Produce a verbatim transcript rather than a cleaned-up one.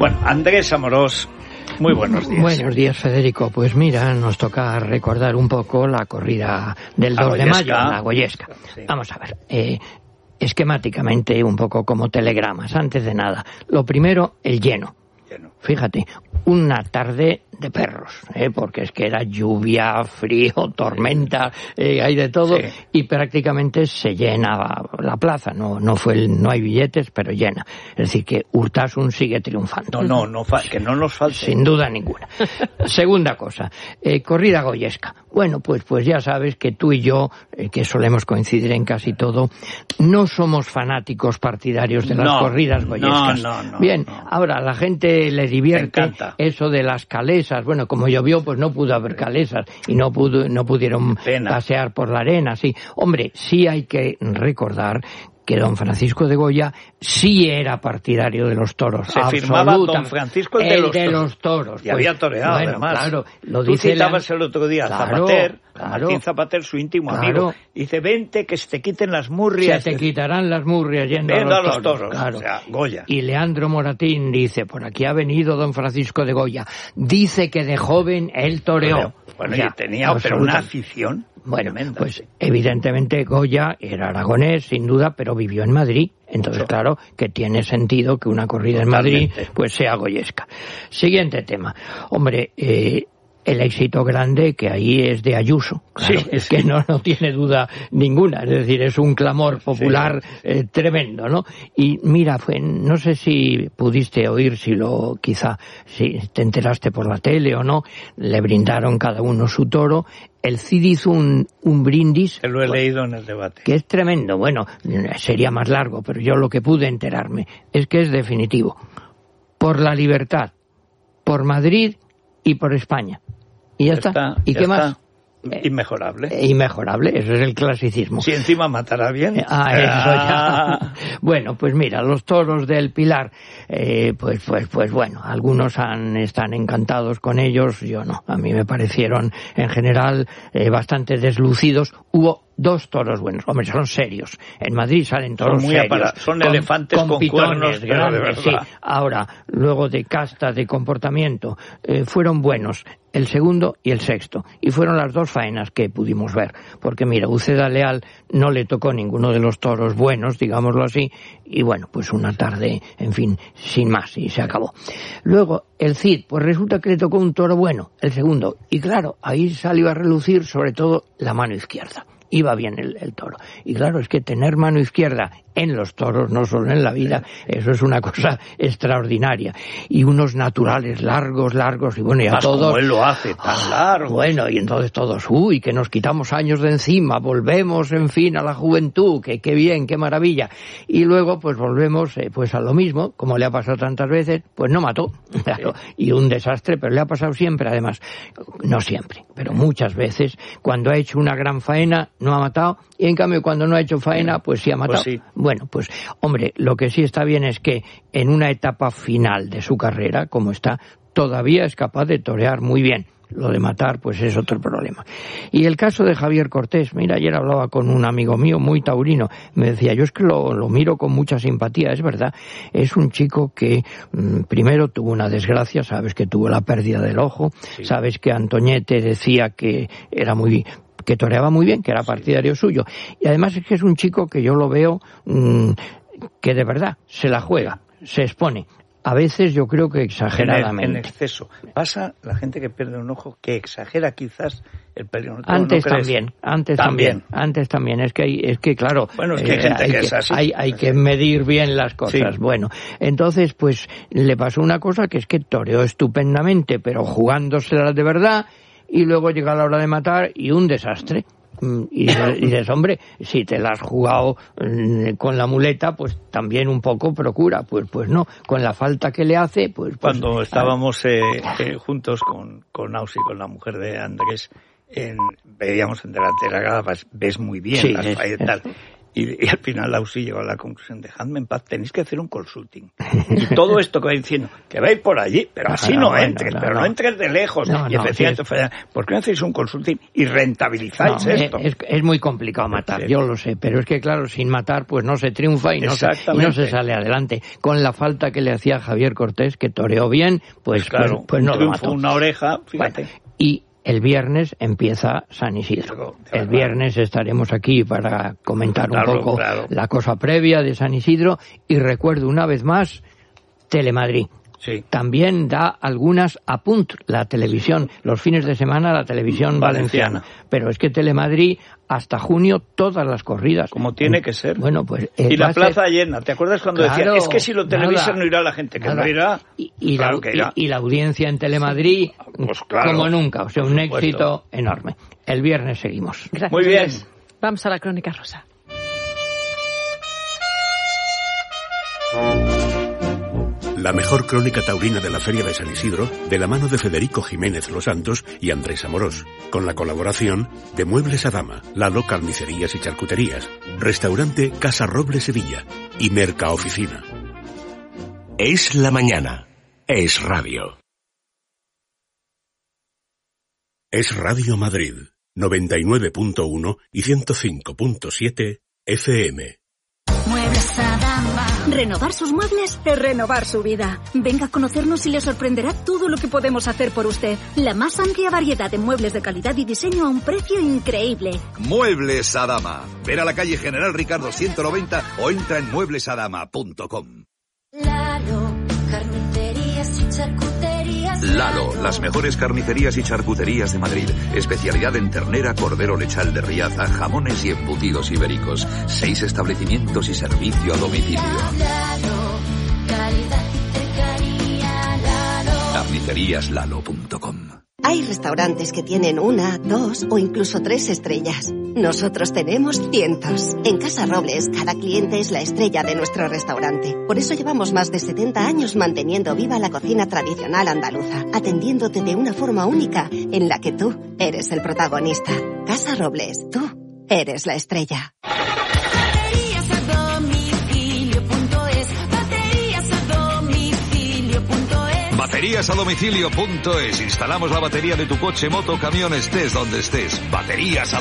Bueno, Andrés Amorós, muy buenos días. Buenos días, Federico. Pues mira, nos toca recordar un poco la corrida del dos de mayo, la Goyesca. Sí. Vamos a ver, eh, esquemáticamente, un poco como telegramas. Antes de nada, lo primero, el lleno. lleno. Fíjate, una tarde de perros, ¿eh? Porque es que era lluvia, frío, tormenta, eh, hay de todo, sí. Y prácticamente se llena la plaza. No, no fue el, no hay billetes, pero llena. Es decir, que Urtasun sigue triunfando. No, no, no que no nos falte. Sin duda ninguna. Segunda cosa, eh, corrida goyesca. Bueno, pues, pues ya sabes que tú y yo, eh, que solemos coincidir en casi todo, no somos fanáticos partidarios de las no, corridas goyescas. No, no, no. Bien, no. ahora a la gente le divierte eso de las calesas. Bueno, como llovió, pues no pudo haber calesas y no pudo, no pudieron Pena. pasear por la arena, sí. Hombre, sí hay que recordar que don Francisco de Goya sí era partidario de los toros. Se firmaba don Francisco el de, el los, de los toros. Y pues, había toreado, bueno, además. Claro, lo Tú dice citabas la... el otro día a claro, Zapater, claro, a Martín Zapater, su íntimo claro. amigo. Dice, vente que se te quiten las murrias. Se te quitarán las murrias yendo Vendo a los, a los toros. toros. Claro. O sea, Goya. Y Leandro Moratín dice, por aquí ha venido don Francisco de Goya. Dice que de joven él toreó. Bueno, ya, y tenía pero una afición. Bueno, tremenda, pues sí. Evidentemente Goya era aragonés, sin duda, pero vivió en Madrid. Entonces, claro, que tiene sentido que una corrida Totalmente. en Madrid pues sea goyesca. Siguiente tema. Hombre, eh, el éxito grande que ahí es de Ayuso. Claro, sí, es sí. que no, no tiene duda ninguna. Es decir, es un clamor popular sí. eh, tremendo, ¿no? Y mira, fue, no sé si pudiste oír, si lo, quizá, si te enteraste por la tele o no, le brindaron cada uno su toro. El Cid hizo un, un brindis... Que lo he leído en el debate. Que es tremendo. Bueno, sería más largo, pero yo lo que pude enterarme es que es definitivo. Por la libertad, por Madrid y por España. Y ya, ya está. está. ¿Y ya qué está. más? Inmejorable. Eh, inmejorable, eso es el clasicismo. Si encima matará bien. Ah, eso ya. Bueno, pues mira, los toros del Pilar, eh, pues, pues, pues bueno, algunos han, están encantados con ellos, yo no. A mí me parecieron, en general, eh, bastante deslucidos. Hubo dos toros buenos, hombre, son serios. En Madrid salen toros son muy serios. Apara- son con, elefantes con, con pitones cuernos, grandes, de verdad. Sí. Ahora, luego de casta, de comportamiento, eh, fueron buenos el segundo y el sexto. Y fueron las dos faenas que pudimos ver. Porque mira, Uceda Leal no le tocó ninguno de los toros buenos, digámoslo así, y bueno, pues una tarde, en fin, sin más, y se acabó. Luego, el Cid, pues resulta que le tocó un toro bueno, el segundo. Y claro, ahí salió a relucir sobre todo la mano izquierda. Iba bien el, el toro. Y claro, es que tener mano izquierda en los toros, no solo en la vida, eso es una cosa extraordinaria. Y unos naturales largos, largos, y bueno, y a Más todos... como él lo hace, tan largo. Bueno, y entonces todos, uy, que nos quitamos años de encima, volvemos, en fin, a la juventud, que qué bien, qué maravilla. Y luego, pues volvemos, eh, pues a lo mismo, como le ha pasado tantas veces, pues no mató. Claro, y un desastre, pero le ha pasado siempre, además. No siempre, pero muchas veces, cuando ha hecho una gran faena, no ha matado, y en cambio cuando no ha hecho faena, pues sí ha matado. Pues sí. Bueno, pues, hombre, lo que sí está bien es que en una etapa final de su carrera, como está, todavía es capaz de torear muy bien. Lo de matar, pues es otro problema. Y el caso de Javier Cortés, mira, ayer hablaba con un amigo mío muy taurino, me decía, yo es que lo, lo miro con mucha simpatía, es verdad, es un chico que mmm, primero tuvo una desgracia, sabes que tuvo la pérdida del ojo, sí. Sabes que Antoñete decía que era muy... que toreaba muy bien, que era partidario suyo. Y además es que es un chico que yo lo veo mmm, que de verdad se la juega, se expone. A veces yo creo que exageradamente. En, en exceso. Pasa la gente que pierde un ojo que exagera quizás el peligro. ¿No, antes ¿no también, antes también, también, antes también. Es que hay, es que claro, bueno, es que hay, eh, gente hay que, que es así. Hay, hay que medir bien las cosas. Sí. Bueno, entonces pues le pasó una cosa que es que toreó estupendamente, pero jugándoselas de verdad, y luego llega la hora de matar y un desastre. Y dices, hombre, si te la has jugado con la muleta, pues también un poco procura. Pues pues no, con la falta que le hace, pues... pues Cuando estábamos eh, eh, juntos con, con Ausi, con la mujer de Andrés, en, veíamos en delantera grada, ves muy bien sí, las es, fallas y tal. Y, y al final Lausí llegó a la conclusión, dejadme en paz, tenéis que hacer un consulting. Y todo esto que va diciendo, que vais por allí, pero así no, no bueno, entres, no, pero no. no entres de lejos. No, y efectivamente, no, sí. ¿por qué no hacéis un consulting y rentabilizáis no, esto? Es, es muy complicado matar, sí. yo lo sé, pero es que claro, sin matar pues no se triunfa y no se, y no se sale adelante. Con la falta que le hacía Javier Cortés, que toreó bien, pues, pues, claro, pues, pues no lo mató. Una oreja, fíjate. Bueno, y el viernes empieza San Isidro. El viernes estaremos aquí para comentar un claro, poco claro. la cosa previa de San Isidro y recuerdo una vez más Telemadrid. Sí. También da algunas apunt la televisión, los fines de semana la televisión valenciana. valenciana. Pero es que Telemadrid hasta junio todas las corridas. Como tiene que ser. Bueno, pues eh, y la plaza ser... llena. ¿Te acuerdas cuando claro, decía, es que si lo televisan no irá la gente, que nada. no irá? Y, y, claro la, que irá. Y, y la audiencia en Telemadrid pues claro, como nunca, o sea, un éxito enorme. El viernes seguimos. Gracias. Muy bien. Vamos a la crónica rosa. La mejor crónica taurina de la Feria de San Isidro, de la mano de Federico Jiménez Los Santos y Andrés Amorós, con la colaboración de Muebles Adama, Lalo Carnicerías y Charcuterías, Restaurante Casa Roble Sevilla y Mercaoficina. Es la mañana. Es radio. Es Radio Madrid, noventa y nueve punto uno y ciento cinco punto siete F M. Muebles Adama. Renovar sus muebles es renovar su vida. Venga a conocernos y le sorprenderá todo lo que podemos hacer por usted. La más amplia variedad de muebles de calidad y diseño a un precio increíble. Muebles Adama. Ver a la calle General Ricardo ciento noventa o entra en muebles adama punto com. Lalo, carnicerías y charcuterías. Lalo, las mejores carnicerías y charcuterías de Madrid. Especialidad en ternera, cordero lechal de Riaza, jamones y embutidos ibéricos. Seis establecimientos y servicio a domicilio. Lalo, calidad y cercanía. Lalo. carnicerías lalo punto com. Hay restaurantes que tienen una, dos o incluso tres estrellas. Nosotros tenemos cientos. En Casa Robles, cada cliente es la estrella de nuestro restaurante. Por eso llevamos más de setenta años manteniendo viva la cocina tradicional andaluza, atendiéndote de una forma única en la que tú eres el protagonista. Casa Robles, tú eres la estrella. Baterías a domicilio punto es. Instalamos la batería de tu coche, moto, camión, estés donde estés. Baterías a